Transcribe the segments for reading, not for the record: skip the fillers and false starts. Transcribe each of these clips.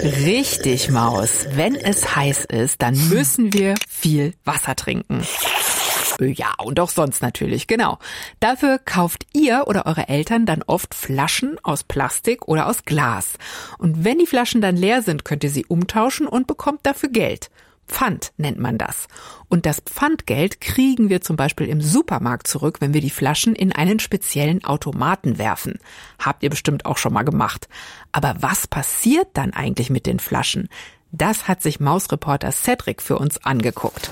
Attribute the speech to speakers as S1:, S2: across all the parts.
S1: Richtig, Maus. Wenn es heiß ist, dann müssen wir viel Wasser trinken. Ja, und auch sonst natürlich, genau. Dafür kauft ihr oder eure Eltern dann oft Flaschen aus Plastik oder aus Glas. Und wenn die Flaschen dann leer sind, könnt ihr sie umtauschen und bekommt dafür Geld. Pfand nennt man das. Und das Pfandgeld kriegen wir zum Beispiel im Supermarkt zurück, wenn wir die Flaschen in einen speziellen Automaten werfen. Habt ihr bestimmt auch schon mal gemacht. Aber was passiert dann eigentlich mit den Flaschen? Das hat sich Mausreporter Cedric für uns angeguckt.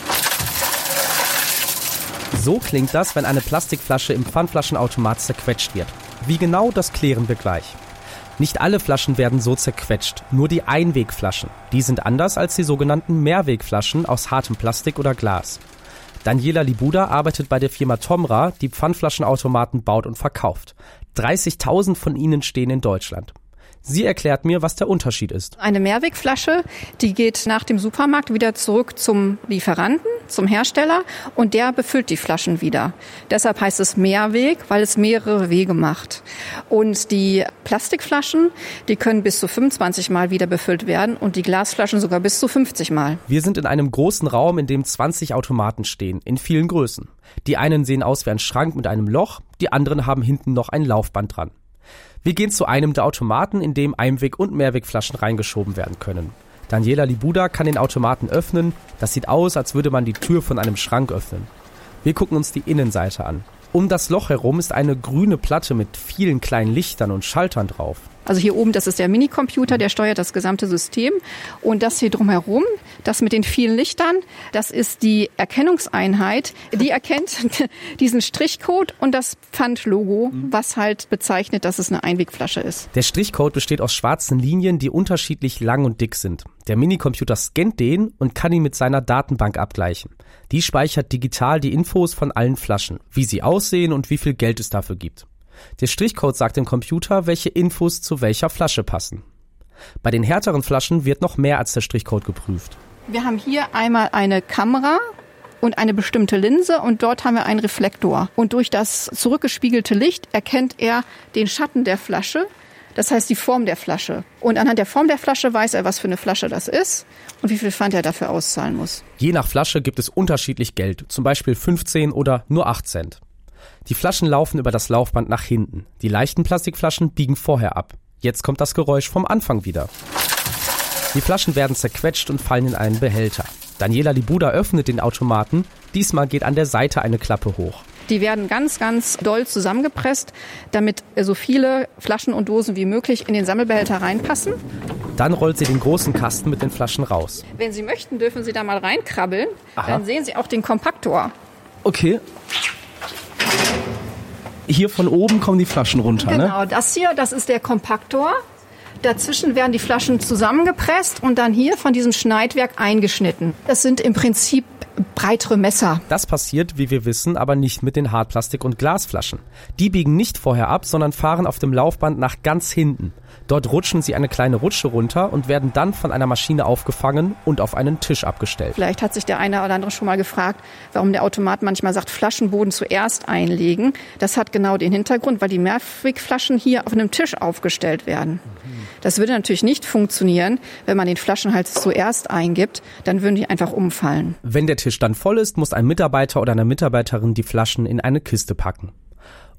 S2: So klingt das, wenn eine Plastikflasche im Pfandflaschenautomat zerquetscht wird. Wie genau, das klären wir gleich. Nicht alle Flaschen werden so zerquetscht, nur die Einwegflaschen. Die sind anders als die sogenannten Mehrwegflaschen aus hartem Plastik oder Glas. Daniela Libuda arbeitet bei der Firma Tomra, die Pfandflaschenautomaten baut und verkauft. 30.000 von ihnen stehen in Deutschland. Sie erklärt mir, was der Unterschied ist.
S3: Eine Mehrwegflasche, die geht nach dem Supermarkt wieder zurück zum Lieferanten, zum Hersteller, und der befüllt die Flaschen wieder. Deshalb heißt es Mehrweg, weil es mehrere Wege macht. Und die Plastikflaschen, die können bis zu 25 Mal wieder befüllt werden und die Glasflaschen sogar bis zu 50 Mal.
S2: Wir sind in einem großen Raum, in dem 20 Automaten stehen, in vielen Größen. Die einen sehen aus wie ein Schrank mit einem Loch, die anderen haben hinten noch ein Laufband dran. Wir gehen zu einem der Automaten, in dem Einweg- und Mehrwegflaschen reingeschoben werden können. Daniela Libuda kann den Automaten öffnen. Das sieht aus, als würde man die Tür von einem Schrank öffnen. Wir gucken uns die Innenseite an. Um das Loch herum ist eine grüne Platte mit vielen kleinen Lichtern und Schaltern drauf.
S3: Also hier oben, das ist der Minicomputer, der steuert das gesamte System. Und das hier drumherum, das mit den vielen Lichtern, das ist die Erkennungseinheit. Die erkennt diesen Strichcode und das Pfandlogo, was halt bezeichnet, dass es eine Einwegflasche ist.
S2: Der Strichcode besteht aus schwarzen Linien, die unterschiedlich lang und dick sind. Der Minicomputer scannt den und kann ihn mit seiner Datenbank abgleichen. Die speichert digital die Infos von allen Flaschen, wie sie aussehen und wie viel Geld es dafür gibt. Der Strichcode sagt dem Computer, welche Infos zu welcher Flasche passen. Bei den härteren Flaschen wird noch mehr als der Strichcode geprüft.
S3: Wir haben hier einmal eine Kamera und eine bestimmte Linse und dort haben wir einen Reflektor. Und durch das zurückgespiegelte Licht erkennt er den Schatten der Flasche, das heißt die Form der Flasche. Und anhand der Form der Flasche weiß er, was für eine Flasche das ist und wie viel Pfand er dafür auszahlen muss.
S2: Je nach Flasche gibt es unterschiedlich Geld, zum Beispiel 15 oder nur 8 Cent. Die Flaschen laufen über das Laufband nach hinten. Die leichten Plastikflaschen biegen vorher ab. Jetzt kommt das Geräusch vom Anfang wieder. Die Flaschen werden zerquetscht und fallen in einen Behälter. Daniela Libuda öffnet den Automaten. Diesmal geht an der Seite eine Klappe hoch.
S3: Die werden ganz, ganz doll zusammengepresst, damit so viele Flaschen und Dosen wie möglich in den Sammelbehälter reinpassen.
S2: Dann rollt sie den großen Kasten mit den Flaschen raus.
S3: Wenn Sie möchten, dürfen Sie da mal reinkrabbeln.
S2: Aha.
S3: Dann sehen Sie auch den Kompaktor.
S2: Okay. Hier von oben kommen die Flaschen runter, ne?
S3: Genau, das hier, das ist der Kompaktor. Dazwischen werden die Flaschen zusammengepresst und dann hier von diesem Schneidwerk eingeschnitten. Das sind im Prinzip breitere Messer.
S2: Das passiert, wie wir wissen, aber nicht mit den Hartplastik- und Glasflaschen. Die biegen nicht vorher ab, sondern fahren auf dem Laufband nach ganz hinten. Dort rutschen sie eine kleine Rutsche runter und werden dann von einer Maschine aufgefangen und auf einen Tisch abgestellt.
S3: Vielleicht hat sich der eine oder andere schon mal gefragt, warum der Automat manchmal sagt, Flaschenboden zuerst einlegen. Das hat genau den Hintergrund, weil die Mehrwegflaschen hier auf einem Tisch aufgestellt werden. Das würde natürlich nicht funktionieren, wenn man den Flaschenhals zuerst eingibt, dann würden die einfach umfallen.
S2: Wenn der Tisch dann voll ist, muss ein Mitarbeiter oder eine Mitarbeiterin die Flaschen in eine Kiste packen.